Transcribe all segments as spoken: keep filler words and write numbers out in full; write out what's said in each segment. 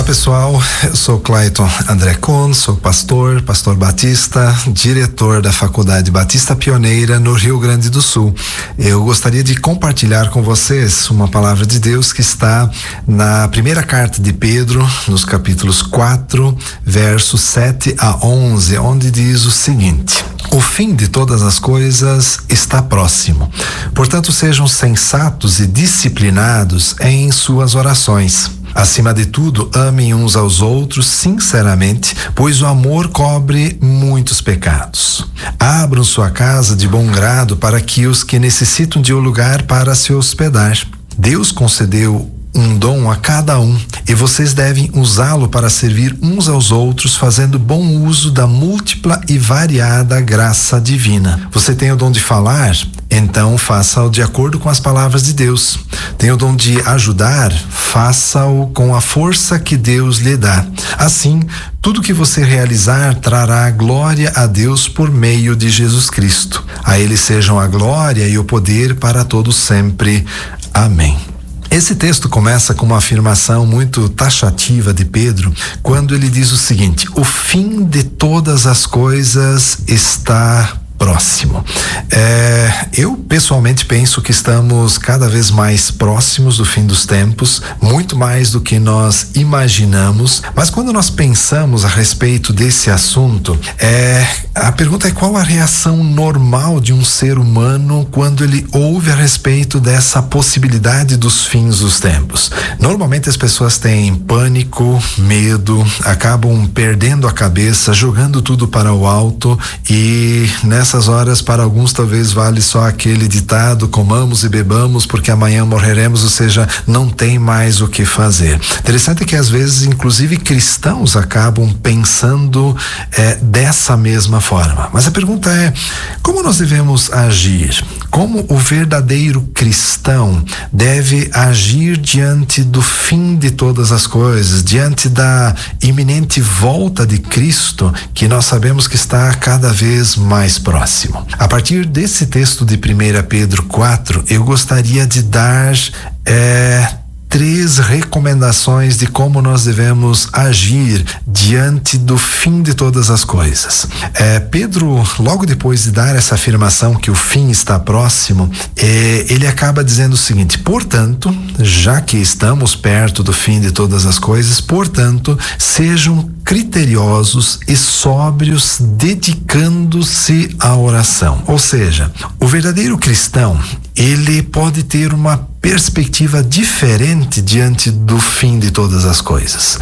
Olá pessoal, eu sou Clayton André Kohn, sou pastor, pastor batista, diretor da Faculdade Batista Pioneira no Rio Grande do Sul. Eu gostaria de compartilhar com vocês uma palavra de Deus que está na primeira carta de Pedro, nos capítulos quatro, versos sete a onze, onde diz o seguinte: o fim de todas as coisas está próximo. Portanto, sejam sensatos e disciplinados em suas orações. Acima de tudo, amem uns aos outros sinceramente, pois o amor cobre muitos pecados. Abram sua casa de bom grado para que os que necessitam de um lugar para se hospedar. Deus concedeu um dom a cada um e vocês devem usá-lo para servir uns aos outros, fazendo bom uso da múltipla e variada graça divina. Você tem o dom de falar? Então faça-o de acordo com as palavras de Deus. Tem o dom de ajudar? Faça-o com a força que Deus lhe dá. Assim, tudo que você realizar trará glória a Deus por meio de Jesus Cristo. A Ele sejam a glória e o poder para todos sempre. Amém. Esse texto começa com uma afirmação muito taxativa de Pedro, quando ele diz o seguinte: o fim de todas as coisas está próximo. É, eu pessoalmente penso que estamos cada vez mais próximos do fim dos tempos, muito mais do que nós imaginamos, mas quando nós pensamos a respeito desse assunto, é, a pergunta é: qual a reação normal de um ser humano quando ele ouve a respeito dessa possibilidade dos fins dos tempos? Normalmente as pessoas têm pânico, medo, acabam perdendo a cabeça, jogando tudo para o alto, e nessa Nessas horas, para alguns talvez vale só aquele ditado: comamos e bebamos porque amanhã morreremos, ou seja, não tem mais o que fazer. Interessante que às vezes, inclusive cristãos acabam pensando é, dessa mesma forma. Mas a pergunta é: como nós devemos agir? Como o verdadeiro cristão deve agir diante do fim de todas as coisas, diante da iminente volta de Cristo, que nós sabemos que está cada vez mais próximo? A partir desse texto de primeira Pedro quatro, eu gostaria de dar é, três recomendações de como nós devemos agir diante do fim de todas as coisas. É, Pedro, logo depois de dar essa afirmação que o fim está próximo, é, ele acaba dizendo o seguinte: portanto, já que estamos perto do fim de todas as coisas, portanto, sejam criteriosos e sóbrios, dedicando-se à oração. Ou seja, o verdadeiro cristão, ele pode ter uma perspectiva diferente diante do fim de todas as coisas.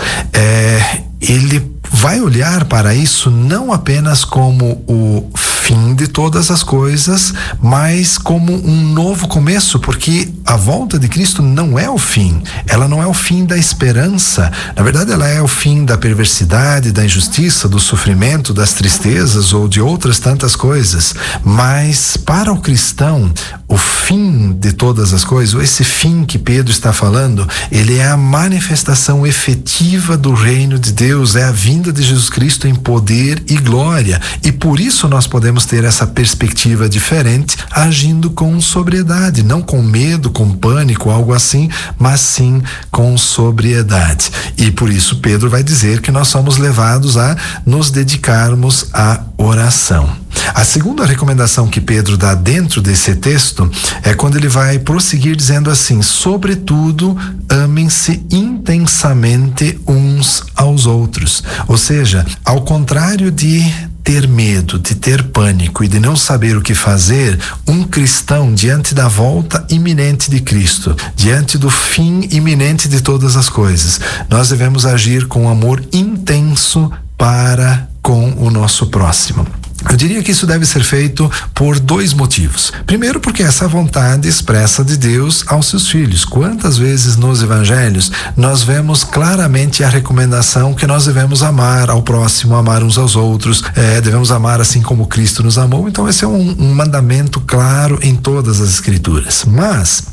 É, ele vai olhar para isso não apenas como o fim de todas as coisas, mas como um novo começo, porque a volta de Cristo não é o fim, ela não é o fim da esperança, na verdade ela é o fim da perversidade, da injustiça, do sofrimento, das tristezas ou de outras tantas coisas. Mas para o cristão, o fim de todas as coisas, esse fim que Pedro está falando, ele é a manifestação efetiva do reino de Deus, é a vinda de Jesus Cristo em poder e glória, e por isso nós podemos ter essa perspectiva diferente, agindo com sobriedade, não com medo, com pânico, algo assim, mas sim com sobriedade. E por isso Pedro vai dizer que nós somos levados a nos dedicarmos à oração. A segunda recomendação que Pedro dá dentro desse texto é quando ele vai prosseguir dizendo assim: sobretudo, amem-se intensamente uns aos outros. Ou seja, ao contrário de ter medo, de ter pânico e de não saber o que fazer, um cristão, diante da volta iminente de Cristo, diante do fim iminente de todas as coisas, nós devemos agir com amor intenso para com o nosso próximo. Eu diria que isso deve ser feito por dois motivos. Primeiro, porque essa vontade expressa de Deus aos seus filhos. Quantas vezes nos evangelhos nós vemos claramente a recomendação que nós devemos amar ao próximo, amar uns aos outros, é, devemos amar assim como Cristo nos amou. Então esse é um, um mandamento claro em todas as escrituras. Mas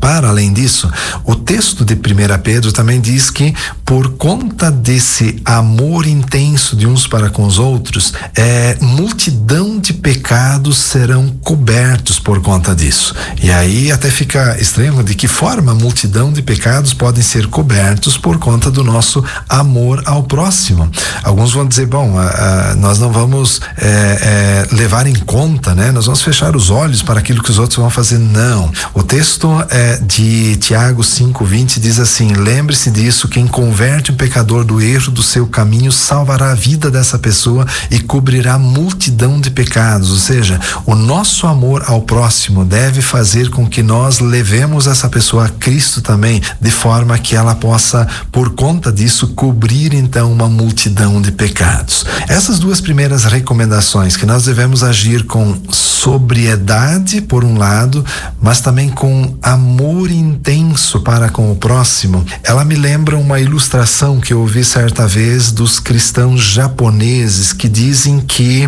Para além disso, o texto de primeira Pedro também diz que por conta desse amor intenso de uns para com os outros, é, multidão de pecados serão cobertos por conta disso. E aí até fica estranho de que forma multidão de pecados podem ser cobertos por conta do nosso amor ao próximo. Alguns vão dizer, bom, a, a, nós não vamos é, é, levar em conta, né? Nós vamos fechar os olhos para aquilo que os outros vão fazer. Não. O texto é, de Tiago cinco, vinte diz assim: lembre-se disso, quem converte um pecador do erro do seu caminho salvará a vida dessa pessoa e cobrirá multidão de pecados. Ou seja, o nosso amor ao próximo deve fazer com que nós levemos essa pessoa a Cristo também, de forma que ela possa, por conta disso, cobrir então uma multidão de pecados. Essas duas primeiras recomendações, que nós devemos agir com sobriedade por um lado, mas também com amor intenso para com o próximo, ela me lembra uma ilustração que eu ouvi certa vez dos cristãos japoneses que dizem que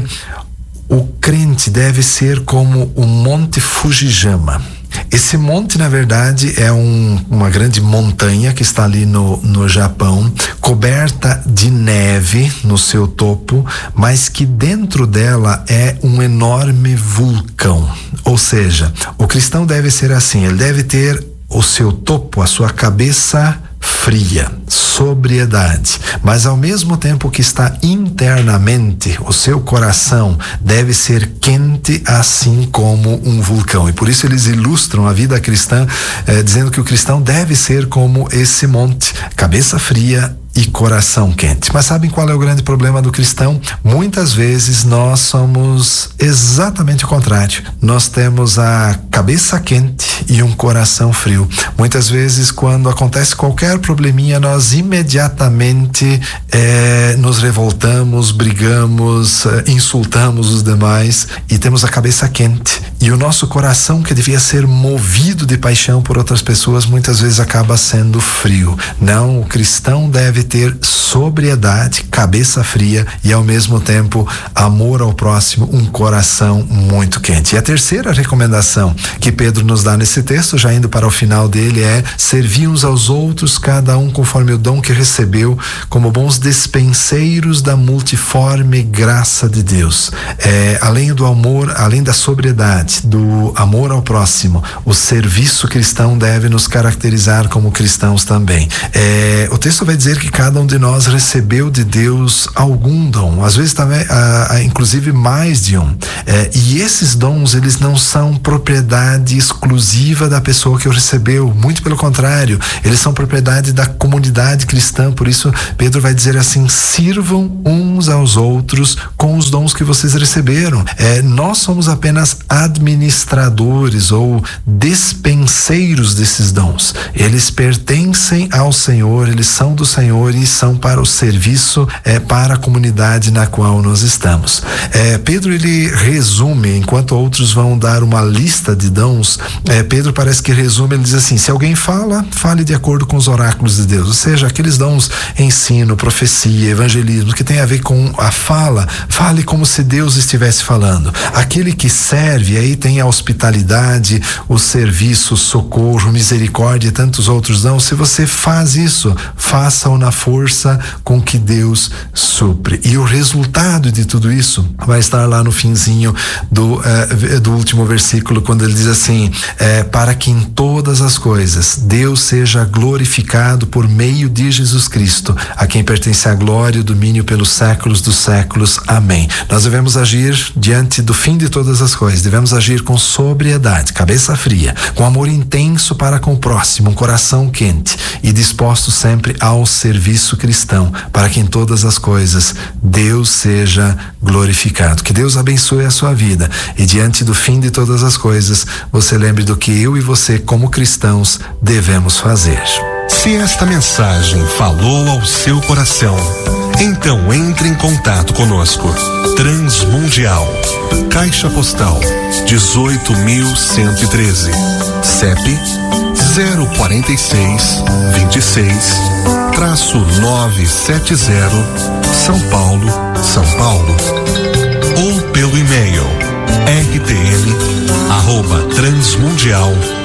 o crente deve ser como o Monte Fujiyama. Esse monte, na verdade, é um, uma grande montanha que está ali no, no Japão, coberta de neve no seu topo, mas que dentro dela é um enorme vulcão. Ou seja, o cristão deve ser assim, ele deve ter o seu topo, a sua cabeça fria, sobriedade, mas ao mesmo tempo que está internamente, o seu coração deve ser quente assim como um vulcão. E por isso eles ilustram a vida cristã eh, dizendo que o cristão deve ser como esse monte, cabeça fria e coração quente. Mas sabem qual é o grande problema do cristão? Muitas vezes nós somos exatamente o contrário. Nós temos a cabeça quente e um coração frio. Muitas vezes, quando acontece qualquer probleminha, nós imediatamente eh, nos revoltamos, brigamos, eh, insultamos os demais e temos a cabeça quente. E o nosso coração, que devia ser movido de paixão por outras pessoas, muitas vezes acaba sendo frio. Não, o cristão deve ter sobriedade, cabeça fria e ao mesmo tempo amor ao próximo, um coração muito quente. E a terceira recomendação que Pedro nos dá nesse texto, já indo para o final dele, é servir uns aos outros, cada um conforme o dom que recebeu, como bons despenseiros da multiforme graça de Deus. É, além do amor, além da sobriedade, do amor ao próximo, o serviço cristão deve nos caracterizar como cristãos também. É, o texto vai dizer que cada um de nós recebeu de Deus algum dom, às vezes também, ah, ah, inclusive mais de um. É, e esses dons, eles não são propriedade exclusiva da pessoa que o recebeu, muito pelo contrário, eles são propriedade da comunidade cristã. Por isso Pedro vai dizer assim: sirvam uns aos outros com os dons que vocês receberam. É, nós somos apenas administradores ou despenseiros desses dons. Eles pertencem ao Senhor, eles são do Senhor e são para o serviço, é, para a comunidade na qual nós estamos. É, Pedro, ele resume, enquanto outros vão dar uma lista de dons, é, Pedro parece que resume, ele diz assim: se alguém fala, fale de acordo com os oráculos de Deus, ou seja, aqueles dons, ensino, profecia, evangelismo, que tem a ver com a fala, fale como se Deus estivesse falando. Aquele que serve, aí tem a hospitalidade, o serviço, o socorro, misericórdia e tantos outros dons. Se você faz isso, faça-o na força com que Deus supre. E o resultado de tudo isso vai estar lá no finzinho do, uh, do último versículo, quando ele diz assim: uh, para que em todas as coisas Deus seja glorificado por meio de Jesus Cristo, a quem pertence a glória e o domínio pelos séculos dos séculos. Amém. Nós devemos agir diante do fim de todas as coisas, devemos agir com sobriedade, cabeça fria, com amor intenso para com o próximo, um coração quente e disposto sempre ao serviço cristão, para que em todas as coisas Deus seja glorificado. Que Deus abençoe a sua vida e diante do fim de todas as coisas, você lembre do que eu e você, como cristãos, devemos fazer. Se esta mensagem falou ao seu coração, então entre em contato conosco. Transmundial, Caixa Postal dezoito mil cento e treze, C E P zero quarenta e seis, vinte e seis, traço novecentos e setenta, São Paulo, São Paulo. Ou pelo e-mail r t m arroba transmundial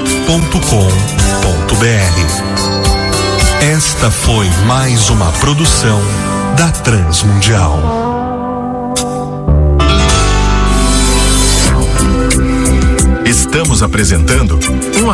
ponto com ponto br. Esta foi mais uma produção da Transmundial. Estamos apresentando um